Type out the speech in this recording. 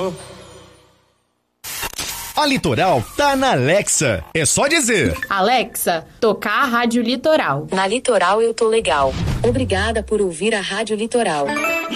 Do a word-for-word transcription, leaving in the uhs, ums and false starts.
Alô? A Litoral tá na Alexa. É só dizer: Alexa, tocar a Rádio Litoral. Na Litoral eu tô legal. Obrigada por ouvir a Rádio Litoral.